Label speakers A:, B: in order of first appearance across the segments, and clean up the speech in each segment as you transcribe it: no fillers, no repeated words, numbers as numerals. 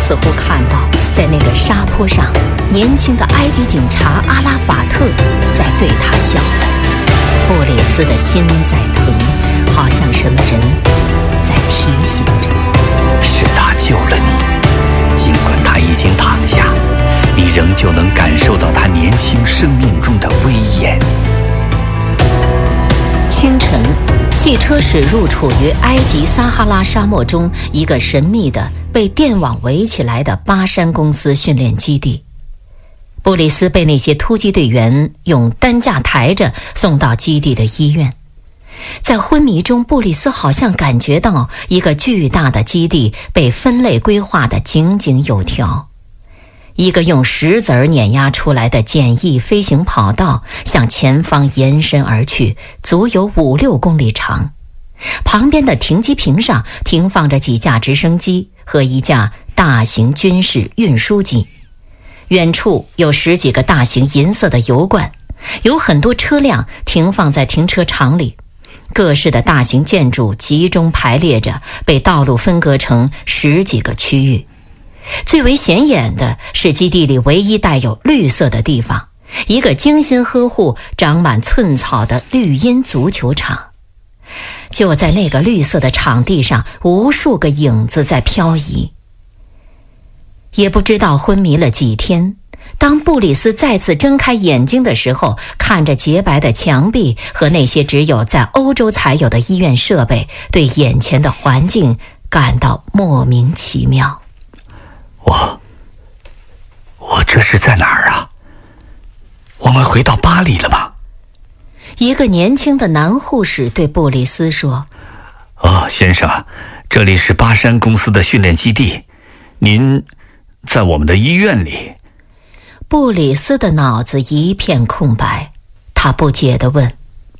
A: 似乎看到，在那个沙坡上，年轻的埃及警察阿拉法特在对他笑。布里斯的心在疼，好像什么人在提醒着：
B: 是他救了你，尽管他已经躺下，你仍旧能感受到他年轻生命中的威严。
A: 清晨，汽车驶入处于埃及撒哈拉沙漠中一个神秘的被电网围起来的巴山公司训练基地。布里斯被那些突击队员用担架抬着送到基地的医院。在昏迷中，布里斯好像感觉到一个巨大的基地被分类规划得井井有条。一个用石子儿碾压出来的简易飞行跑道向前方延伸而去，足有5-6公里长。旁边的停机坪上停放着几架直升机和一架大型军事运输机。远处有10几个大型银色的油罐，有很多车辆停放在停车场里。各式的大型建筑集中排列着，被道路分割成10几个区域。最为显眼的是基地里唯一带有绿色的地方，一个精心呵护、长满寸草的绿茵足球场。就在那个绿色的场地上，无数个影子在漂移。也不知道昏迷了几天，当布里斯再次睁开眼睛的时候，看着洁白的墙壁和那些只有在欧洲才有的医院设备，对眼前的环境感到莫名其妙。
B: 我这是在哪儿啊？我们回到巴黎了吗？
A: 一个年轻的男护士对布里斯说：
B: 先生，这里是巴山公司的训练基地，您在我们的医院里。
A: 布里斯的脑子一片空白，他不解地问：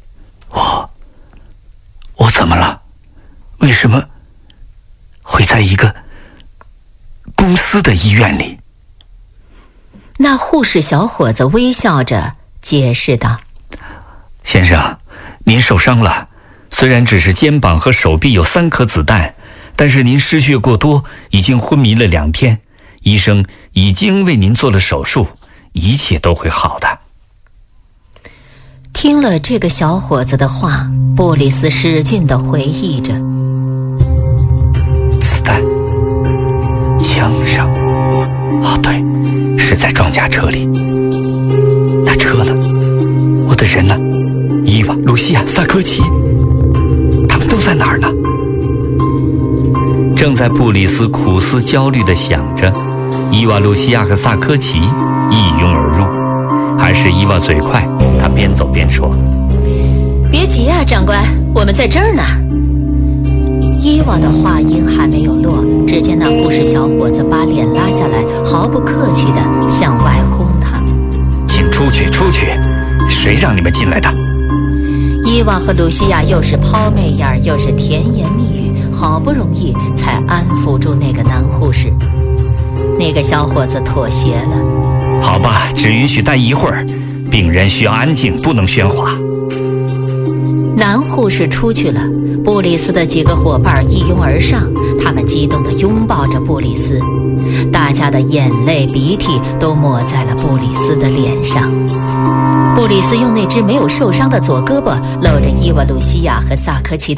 B: 我怎么了？为什么会在一个公司的医院里？
A: 那护士小伙子微笑着解释道：
B: 先生，您受伤了，虽然只是肩膀和手臂有3颗子弹，但是您失血过多，已经昏迷了2天，医生已经为您做了手术，一切都会好的。
A: 听了这个小伙子的话，布里斯使劲地回忆着。
B: 子弹，枪上，对，是在装甲车里。那车呢？我的人呢？伊娃、露西亚、萨科齐，他们都在哪儿呢？正在布里斯苦思焦虑地想着，伊娃、露西亚和萨科齐一拥而入。还是伊娃嘴快，他边走边说：
A: 别急啊，长官，我们在这儿呢。伊娃的话音还没有落，只见那护士小伙子把脸拉下来，毫不客气地向外轰他们：
B: 请出去，出去！谁让你们进来的？
A: 伊娃和露西亚又是抛媚眼又是甜言蜜语，好不容易才安抚住那个男护士。那个小伙子妥协了：
B: 好吧，只允许待一会儿，病人需要安静，不能喧哗。
A: 男护士出去了，布里斯的几个伙伴一拥而上，他们激动地拥抱着布里斯，大家的眼泪鼻涕都抹在了布里斯的脸上。布里斯用那只没有受伤的左胳膊搂着伊娃、露西亚和萨科齐